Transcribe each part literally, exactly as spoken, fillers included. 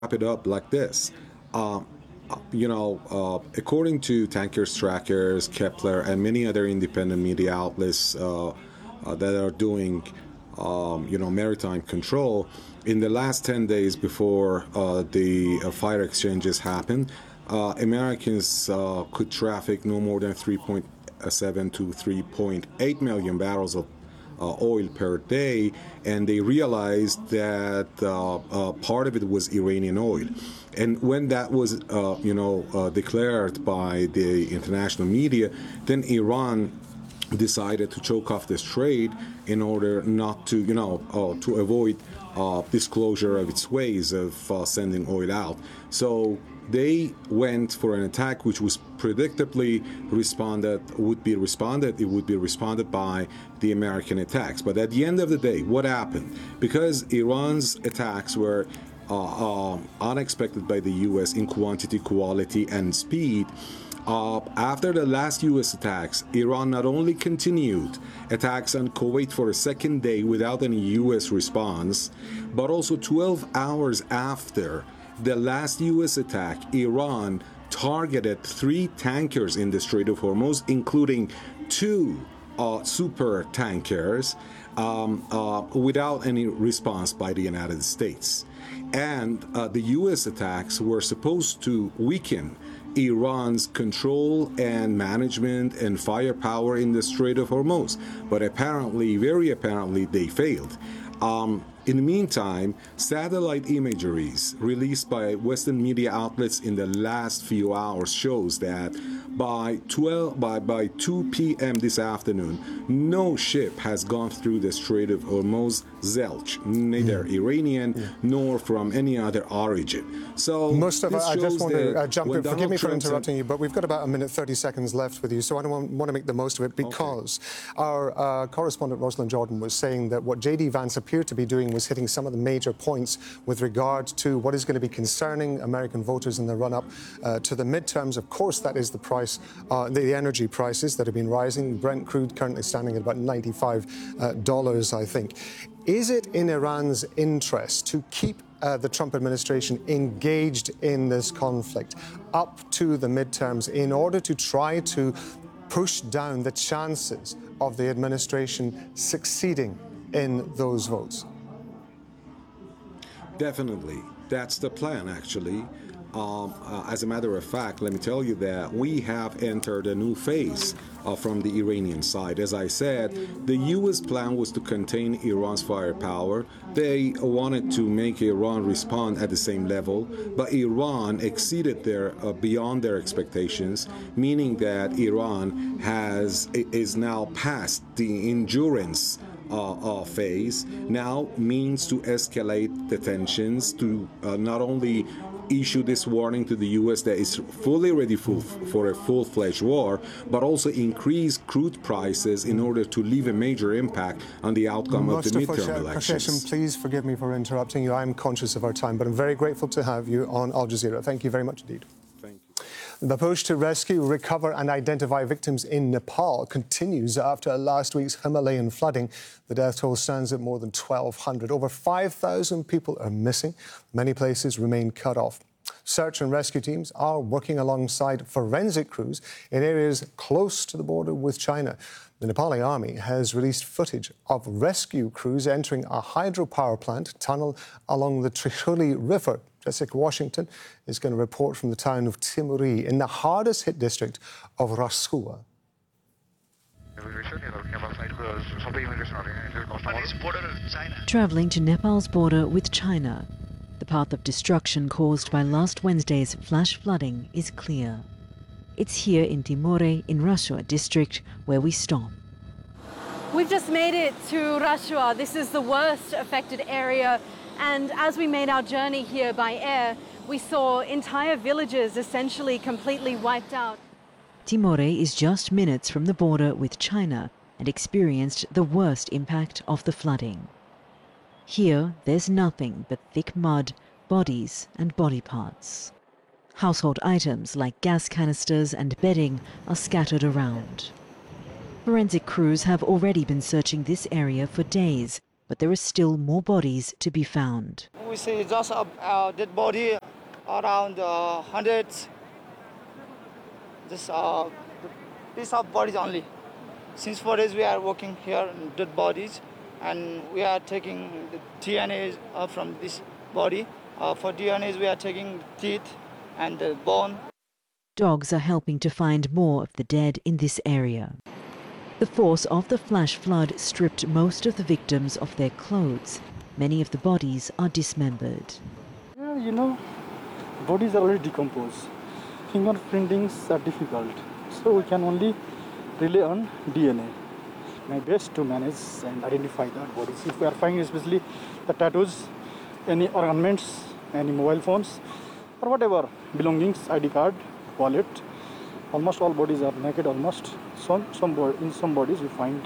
wrap it up like this. Um, uh, you know, uh, according to Tankers Trackers, Kepler, and many other independent media outlets uh, uh, that are doing, um, you know, maritime control, in the last ten days before uh, the uh, fire exchanges happened, uh, Americans uh, could traffic no more than three point seven to three point eight million barrels of uh, oil per day, and they realized that uh, uh, part of it was Iranian oil. And when that was, uh, you know, uh, declared by the international media, then Iran decided to choke off this trade in order not to, you know, uh, to avoid uh, disclosure of its ways of uh, sending oil out. So they went for an attack which was predictably responded, would be responded, it would be responded by the American attacks. But at the end of the day, what happened? Because Iran's attacks were uh, uh, unexpected by the U S in quantity, quality, and speed, Uh, after the last U S attacks, Iran not only continued attacks on Kuwait for a second day without any U S response, but also twelve hours after the last U S attack, Iran targeted three tankers in the Strait of Hormuz, including two uh, super tankers, um, uh, without any response by the United States. And uh, the U S attacks were supposed to weaken Iran's control and management and firepower in the Strait of Hormuz. But apparently, very apparently, they failed. Um, in the meantime, satellite imageries released by Western media outlets in the last few hours shows that by twelve by, by two p.m. this afternoon, no ship has gone through the Strait of Hormuz, Zelch, neither yeah. Iranian yeah. nor from any other origin. So, Mustafa, I just want to uh, jump in. Forgive me for interrupting you, but we've got about a minute thirty seconds left with you, so I don't want, want to make the most of it because okay. our uh, correspondent Rosalind Jordan was saying that what J D Vance appeared to be doing was hitting some of the major points with regard to what is going to be concerning American voters in the run-up uh, to the midterms. Of course, that is the price, uh, the, the energy prices that have been rising. Brent crude currently standing at about ninety-five dollars, I think. Is it in Iran's interest to keep uh, the Trump administration engaged in this conflict up to the midterms in order to try to push down the chances of the administration succeeding in those votes? Definitely. That's the plan, actually. Um, uh, as a matter of fact, let me tell you that we have entered a new phase uh, from the Iranian side. As I said, the U S plan was to contain Iran's firepower. They wanted to make Iran respond at the same level, but Iran exceeded their uh, beyond their expectations, meaning that Iran has is now past the endurance Uh, uh, phase, now means to escalate the tensions, to uh, not only issue this warning to the U S that is fully ready for, for a full-fledged war, but also increase crude prices in order to leave a major impact on the outcome Mustafa of the midterm elections. Qureshi, please forgive me for interrupting you. I'm conscious of our time, but I'm very grateful to have you on Al Jazeera. Thank you very much indeed. Thank you. The push to rescue, recover and identify victims in Nepal continues after last week's Himalayan flooding. The death toll stands at more than twelve hundred. Over five thousand people are missing. Many places remain cut off. Search and rescue teams are working alongside forensic crews in areas close to the border with China. The Nepali army has released footage of rescue crews entering a hydropower plant tunnel along the Trishuli River. Jessica Washington is going to report from the town of Timuri in the hardest hit district of Rasua. Travelling to Nepal's border with China, the path of destruction caused by last Wednesday's flash flooding is clear. It's here in Timore in Rasua district where we stop. We've just made it to Rasua. This is the worst affected area. And as we made our journey here by air, we saw entire villages essentially completely wiped out. Timore is just minutes from the border with China and experienced the worst impact of the flooding. Here, there's nothing but thick mud, bodies and body parts. Household items like gas canisters and bedding are scattered around. Forensic crews have already been searching this area for days, but there are still more bodies to be found. We see just a, a dead body around uh, hundreds. This uh, piece of bodies only. Since four days we are working here on dead bodies, and we are taking the D N A uh, from this body. Uh, for D N As we are taking teeth and the bone. Dogs are helping to find more of the dead in this area. The force of the flash flood stripped most of the victims of their clothes. Many of the bodies are dismembered. Yeah, you know, bodies are already decomposed. Fingerprintings are difficult, so we can only rely on D N A. My best to manage and identify the bodies. If we are finding especially the tattoos, any ornaments, any mobile phones, or whatever belongings, I D card, wallet, almost all bodies are naked. Almost some some in some bodies we find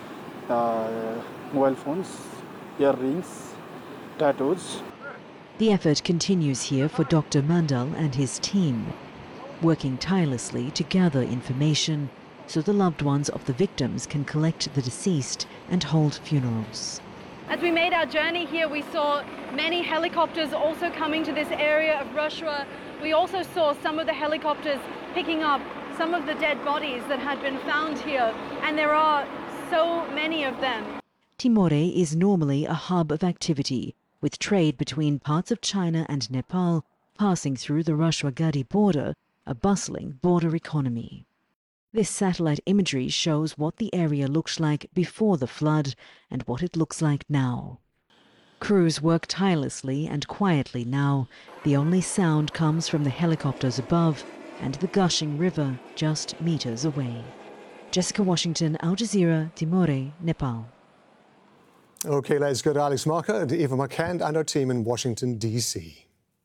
uh, mobile phones, earrings, tattoos. The effort continues here for Doctor Mandal and his team, working tirelessly to gather information so the loved ones of the victims can collect the deceased and hold funerals. As we made our journey here, we saw many helicopters also coming to this area of Roshuar. We also saw some of the helicopters picking up some of the dead bodies that had been found here, and there are so many of them. Timore is normally a hub of activity, with trade between parts of China and Nepal passing through the Rasuagadi border, a bustling border economy. This satellite imagery shows what the area looked like before the flood and what it looks like now. Crews work tirelessly and quietly now. The only sound comes from the helicopters above and the gushing river just meters away. Jessica Washington, Al Jazeera, Timore, Nepal. OK, let's go to Alex Marker and Eva McCann and our team in Washington, D C.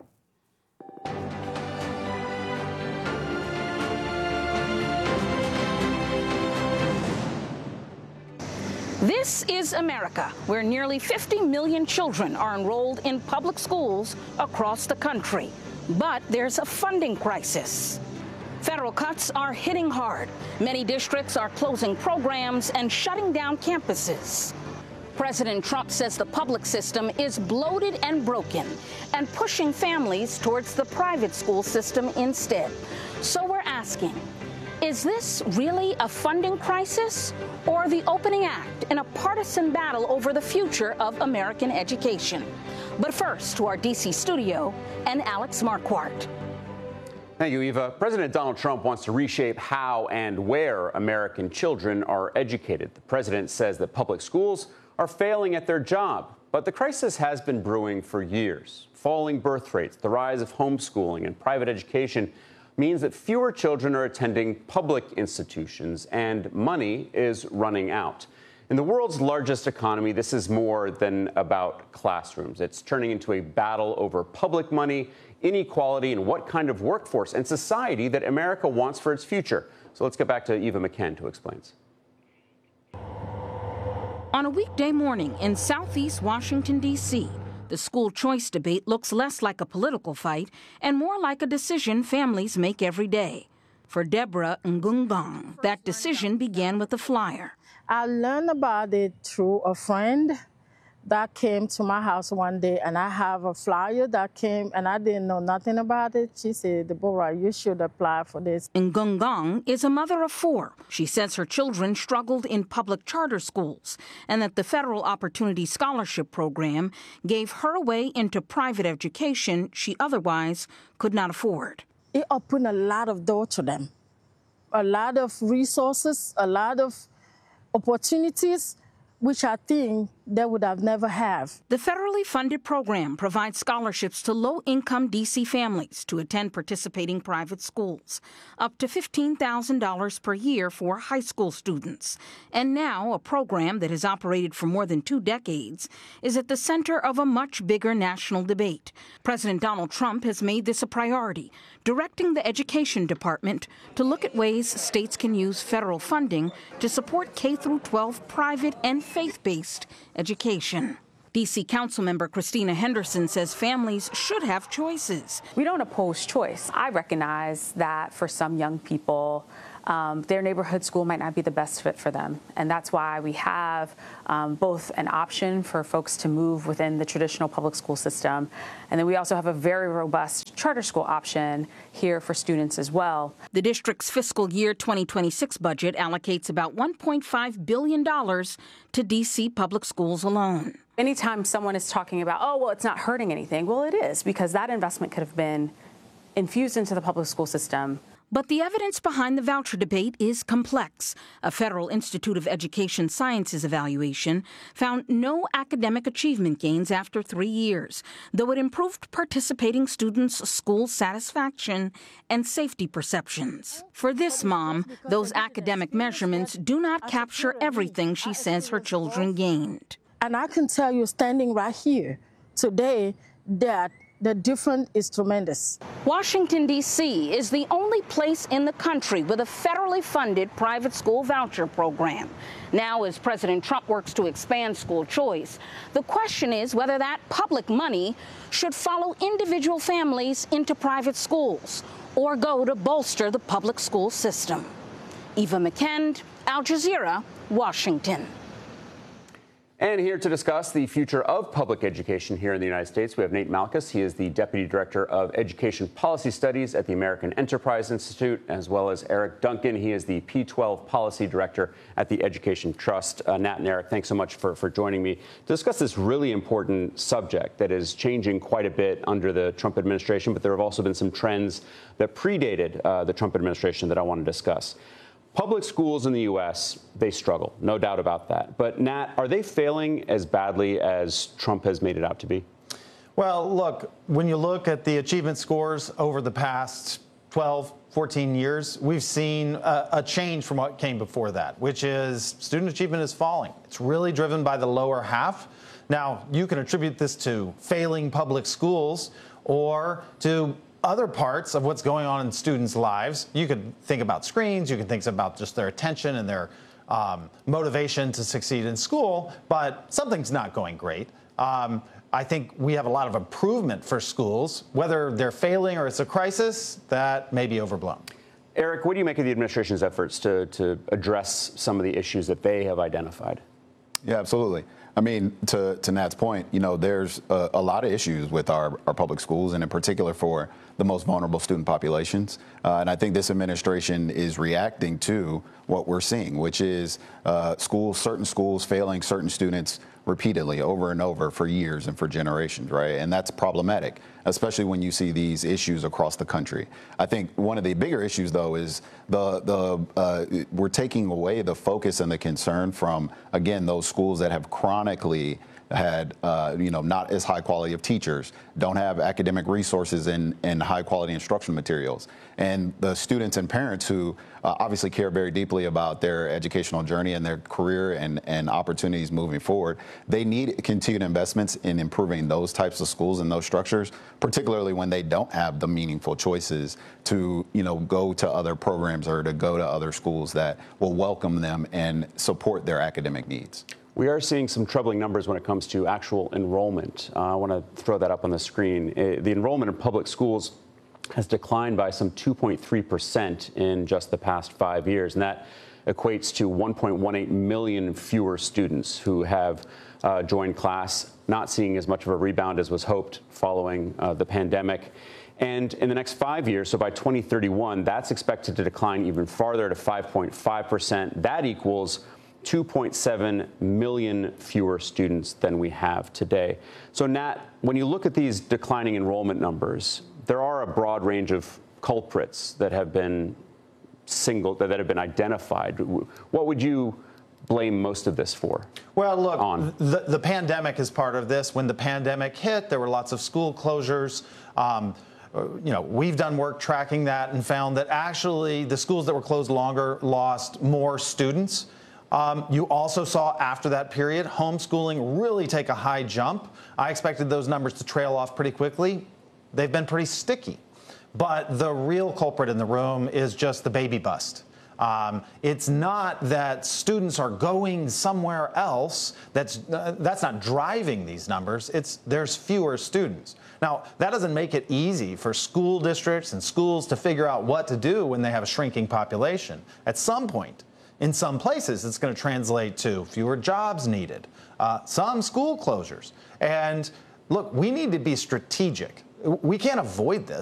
This is America, where nearly fifty million children are enrolled in public schools across the country. But there's a funding crisis. Federal cuts are hitting hard. Many districts are closing programs and shutting down campuses. President Trump says the public system is bloated and broken and pushing families towards the private school system instead. So we're asking, is this really a funding crisis or the opening act in a partisan battle over the future of American education? But first, to our D C studio and Alex Marquardt. Thank you, Eva. President Donald Trump wants to reshape how and where American children are educated. The president says that public schools are failing at their job, but the crisis has been brewing for years. Falling birth rates, the rise of homeschooling and private education means that fewer children are attending public institutions and money is running out. In the world's largest economy, this is more than about classrooms. It's turning into a battle over public money, inequality, and what kind of workforce and society that America wants for its future. So let's get back to Eva McCann, who explains. On a weekday morning in southeast Washington, D C, the school choice debate looks less like a political fight and more like a decision families make every day. For Deborah Ngungbang, that decision began with a flyer. I learned about it through a friend that came to my house one day, and I have a flyer that came, and I didn't know nothing about it. She said, Deborah, you should apply for this. Ngungbang is a mother of four. She says her children struggled in public charter schools and that the Federal Opportunity Scholarship Program gave her a way into private education she otherwise could not afford. It opened a lot of doors to them, a lot of resources, a lot of opportunities, which I think they would have never have. The federally funded program provides scholarships to low-income D C families to attend participating private schools, up to fifteen thousand dollars per year for high school students. And now a program that has operated for more than two decades is at the center of a much bigger national debate. President Donald Trump has made this a priority, directing the Education Department to look at ways states can use federal funding to support K through twelve private and faith-based education. D C Councilmember Christina Henderson says families should have choices. We don't oppose choice. I recognize that for some young people, um, their neighborhood school might not be the best fit for them. And that's why we have um, both an option for folks to move within the traditional public school system, and then we also have a very robust charter school option here for students as well. The district's fiscal year twenty twenty-six budget allocates about one point five billion dollars to D C public schools alone. Anytime someone is talking about, oh, well, it's not hurting anything, well, it is, because that investment could have been infused into the public school system. But the evidence behind the voucher debate is complex. A Federal Institute of Education Sciences evaluation found no academic achievement gains after three years, though it improved participating students' school satisfaction and safety perceptions. For this mom, those academic measurements do not capture everything she says her children gained. And I can tell you, standing right here today, that the difference is tremendous. Washington, D C is the only place in the country with a federally funded private school voucher program. Now, as President Trump works to expand school choice, the question is whether that public money should follow individual families into private schools or go to bolster the public school system. Eva McKend, Al Jazeera, Washington. And here to discuss the future of public education here in the United States, we have Nate Malkus. He is the Deputy Director of Education Policy Studies at the American Enterprise Institute, as well as Eric Duncan. He is the P twelve Policy Director at the Education Trust. Uh, Nat and Eric, thanks so much for, for joining me to discuss this really important subject that is changing quite a bit under the Trump administration, but there have also been some trends that predated uh, the Trump administration that I want to discuss. Public schools in the U S, they struggle, no doubt about that. But, Nat, are they failing as badly as Trump has made it out to be? Well, look, when you look at the achievement scores over the past twelve, fourteen years, we've seen a, a change from what came before that, which is student achievement is falling. It's really driven by the lower half. Now, you can attribute this to failing public schools or to other parts of what's going on in students' lives. You could think about screens, you can think about just their attention and their um, motivation to succeed in school, but something's not going great. Um, I think we have a lot of improvement for schools. Whether they're failing or it's a crisis, that may be overblown. Eric, what do you make of the administration's efforts to, to address some of the issues that they have identified? Yeah, absolutely. I mean, to, to Nat's point, you know, there's a, a lot of issues with our, our public schools, and in particular for the most vulnerable student populations. Uh, and I think this administration is reacting to what we're seeing, which is uh, schools, certain schools failing certain students repeatedly over and over for years and for generations, right? And that's problematic, especially when you see these issues across the country. I think one of the bigger issues, though, is the the uh, we're taking away the focus and the concern from, again, those schools that have chronically had, uh, you know, not as high quality of teachers, don't have academic resources and, and high quality instructional materials. And the students and parents who uh, obviously care very deeply about their educational journey and their career and, and opportunities moving forward, they need continued investments in improving those types of schools and those structures, particularly when they don't have the meaningful choices to, you know, go to other programs or to go to other schools that will welcome them and support their academic needs. We are seeing some troubling numbers when it comes to actual enrollment. Uh, I want to throw that up on the screen. Uh, the enrollment in public schools has declined by some two point three percent in just the past five years, and that equates to one point one eight million fewer students who have uh, joined class, not seeing as much of a rebound as was hoped following uh, the pandemic. And in the next five years, so by twenty thirty-one, that's expected to decline even farther to five point five percent. That equals two point seven million fewer students than we have today. So, Nat, when you look at these declining enrollment numbers, there are a broad range of culprits that have been singled, that have been identified. What would you blame most of this for? Well, look, on? The, the pandemic is part of this. When the pandemic hit, there were lots of school closures. Um, you know, we've done work tracking that and found that actually the schools that were closed longer lost more students. Um, you also saw after that period, homeschooling really take a high jump. I expected those numbers to trail off pretty quickly. They've been pretty sticky. But the real culprit in the room is just the baby bust. Um, it's not that students are going somewhere else. That's uh, that's not driving these numbers. It's there's fewer students. Now, that doesn't make it easy for school districts and schools to figure out what to do when they have a shrinking population. At some point, in some places, it's going to translate to fewer jobs needed, uh, some school closures. And look, we need to be strategic. We can't avoid this.